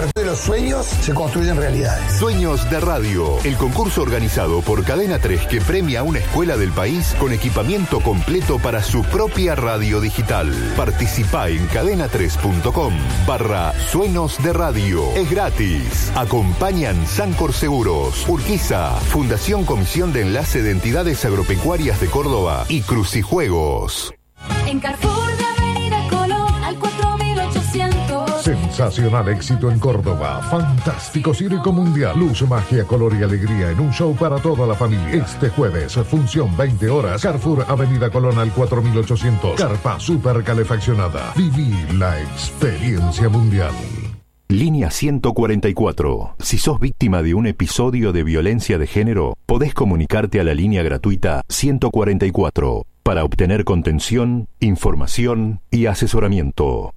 De los sueños se construyen realidades. Sueños de Radio, el concurso organizado por Cadena 3 que premia a una escuela del país con equipamiento completo para su propia radio digital. Participá en cadena3.com/Sueños de Radio. Es gratis. Acompañan Sancor Seguros, Urquiza, Fundación Comisión de Enlace de Entidades Agropecuarias de Córdoba y Crucijuegos. En Carrefour de Avenida Colón al 4800. Sensacional éxito en Córdoba. Fantástico circo mundial. Luz, magia, color y alegría en un show para toda la familia. Este jueves, función 20 horas. Carrefour, Avenida Colón al 4800. Carpa super calefaccionada. Viví la experiencia mundial. Línea 144. Si sos víctima de un episodio de violencia de género, podés comunicarte a la línea gratuita 144 para obtener contención, información y asesoramiento.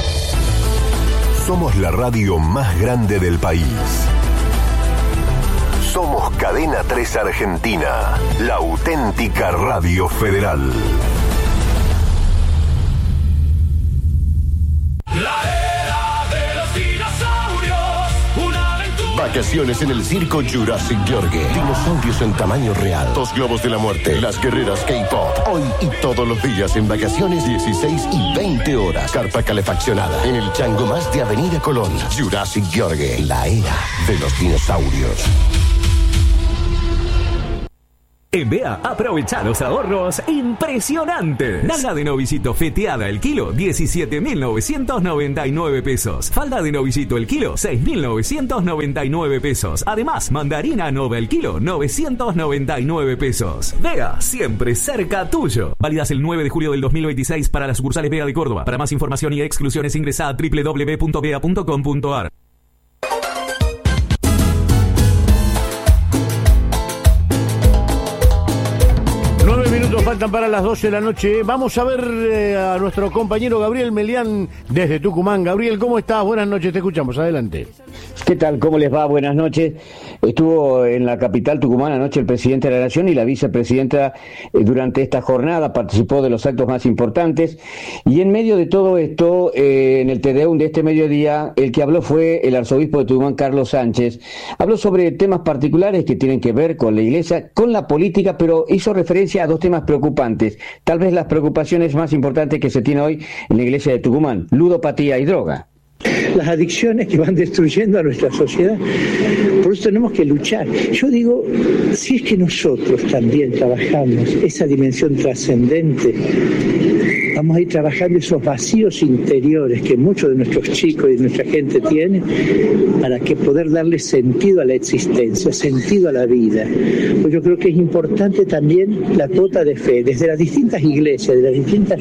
Somos la radio más grande del país. Somos Cadena 3 Argentina, la auténtica radio federal. Vacaciones en el circo Jurassic Yorgue. Dinosaurios en tamaño real. Dos globos de la muerte. Las guerreras K-pop. Hoy y todos los días en vacaciones 16 y 20 horas. Carpa calefaccionada. En el chango más de Avenida Colón. Jurassic Yorgue. La era de los dinosaurios. En BEA, aprovecha los ahorros impresionantes. Nalga de novillito feteada el kilo, 17.999 pesos. Falda de novillito el kilo, 6.999 pesos. Además, mandarina nova el kilo, 999 pesos. BEA, siempre cerca tuyo. Válidas el 9 de julio del 2026 para las sucursales BEA de Córdoba. Para más información y exclusiones ingresa a www.bea.com.ar. Faltan para las 12 de la noche. Vamos a ver a nuestro compañero Gabriel Melián desde Tucumán. Gabriel, ¿cómo estás? Buenas noches, te escuchamos. Adelante. ¿Qué tal? ¿Cómo les va? Buenas noches. Estuvo en la capital Tucumán anoche el presidente de la Nación y la vicepresidenta durante esta jornada. Participó de los actos más importantes. Y en medio de todo esto, en el TDUM de este mediodía, el que habló fue el arzobispo de Tucumán, Carlos Sánchez. Habló sobre temas particulares que tienen que ver con la iglesia, con la política, pero hizo referencia a dos temas preocupantes. Tal vez las preocupaciones más importantes que se tiene hoy en la iglesia de Tucumán: ludopatía y droga. Las adicciones que van destruyendo a nuestra sociedad. Por eso tenemos que luchar. Yo digo, si es que nosotros también trabajamos esa dimensión trascendente, vamos a ir trabajando esos vacíos interiores que muchos de nuestros chicos y de nuestra gente tienen, para que poder darle sentido a la existencia, sentido a la vida. Pues yo creo que es importante también la cuota de fe, desde las distintas iglesias, de las distintas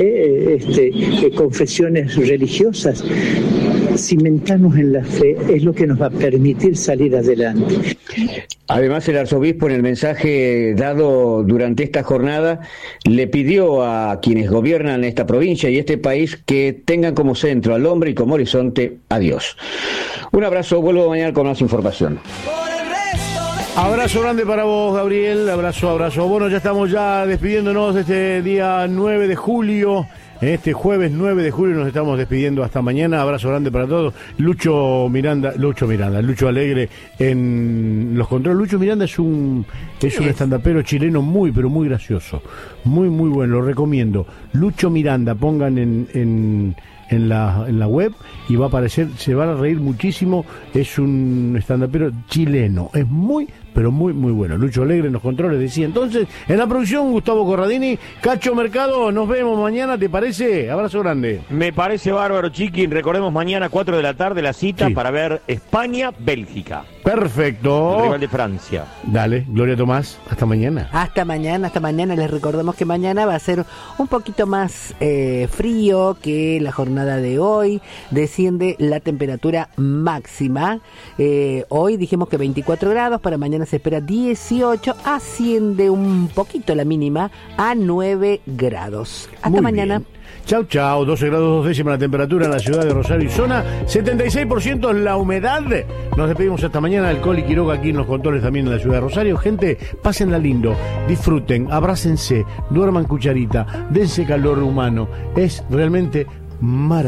confesiones religiosas. Cimentarnos en la fe es lo que nos va a permitir salir adelante. Además, el arzobispo, en el mensaje dado durante esta jornada, le pidió a quienes gobiernan esta provincia y este país que tengan como centro al hombre y como horizonte a Dios. Un abrazo, vuelvo mañana con más información. Abrazo grande para vos, Gabriel. Abrazo. Bueno, ya estamos despidiéndonos de este día 9 de julio. Este jueves 9 de julio nos estamos despidiendo hasta mañana. Abrazo grande para todos. Lucho Alegre en los controles. Lucho Miranda es un estandapero chileno muy, pero muy gracioso. Muy, muy bueno, lo recomiendo. Lucho Miranda, pongan en la web y va a aparecer, se van a reír muchísimo. Es un estandapero chileno. Es muy, pero muy, muy bueno. Lucho Alegre en los controles, decía. Entonces, en la producción, Gustavo Corradini, Cacho Mercado, nos vemos mañana, ¿te parece? Abrazo grande. Me parece bárbaro, Chiquín. Recordemos mañana 4 de la tarde la cita para ver España-Bélgica. Perfecto. El rival de Francia. Dale, Gloria Tomás, hasta mañana. Hasta mañana. Les recordamos que mañana va a ser un poquito más frío que la jornada de hoy. Desciende la temperatura máxima. Hoy dijimos que 24 grados, para mañana se espera 18, asciende un poquito la mínima a 9 grados. Hasta muy mañana. Bien. Chau, 12 grados 2 décimas la temperatura en la ciudad de Rosario y zona, 76% la humedad. Nos despedimos hasta mañana. El Coli Quiroga aquí en los controles también en la ciudad de Rosario. Gente, pásenla lindo, disfruten, abrácense, duerman cucharita, dense calor humano. Es realmente maravilloso.